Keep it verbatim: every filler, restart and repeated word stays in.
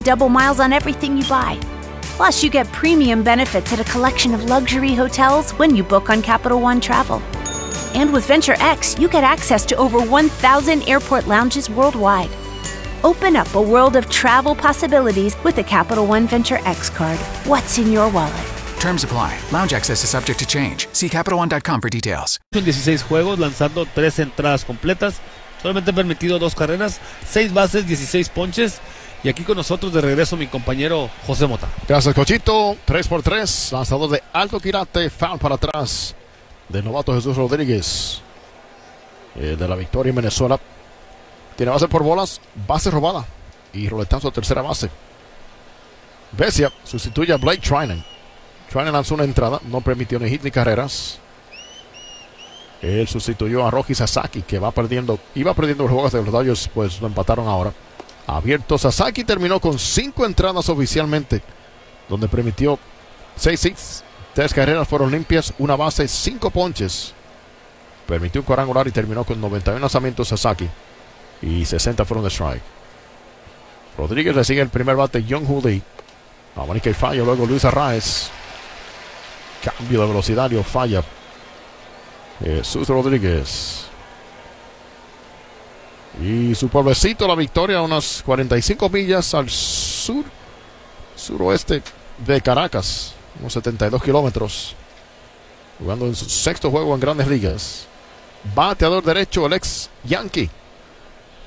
double miles on everything you buy. Plus, you get premium benefits at a collection of luxury hotels when you book on Capital One Travel. And with Venture X, you get access to over one thousand airport lounges worldwide. Open up a world of travel possibilities with the Capital One Venture X card. What's in your wallet? Terms apply. Lounge access is subject to change. See Capital One dot com for details. En dieciséis juegos, lanzando tres entradas completas. Solamente ha permitido dos carreras, seis bases, dieciséis ponches. Y aquí con nosotros de regreso mi compañero José Mota. Gracias, Cochito. tres por tres. Lanzador de alto quirate. Foul para atrás del novato Jesús Rodríguez. Eh, de la victoria en Venezuela. Tiene base por bolas, base robada y roletazo a tercera base. Vesia sustituye a Blake Treinen. Treinen lanzó una entrada, no permitió ni hit ni carreras. Él sustituyó a Roji Sasaki, que va perdiendo, iba perdiendo los juegos de los Dodgers, pues lo empataron ahora. Abierto, Sasaki terminó con cinco entradas oficialmente, donde permitió seis hits, tres carreras fueron limpias, una base, cinco ponches. Permitió un cuadrangular y terminó con noventa y uno lanzamientos Sasaki. Y sesenta fueron de strike. Rodríguez le sigue el primer bate, Young-Hoo Lee. Amonica y falla, luego Luis Arraez. Cambio de velocidad y falla Jesús Rodríguez. Y su pueblecito, la victoria, a unas cuarenta y cinco millas al sur, suroeste de Caracas. Unos setenta y dos kilómetros. Jugando en su sexto juego en Grandes Ligas. Bateador derecho, el ex Yankee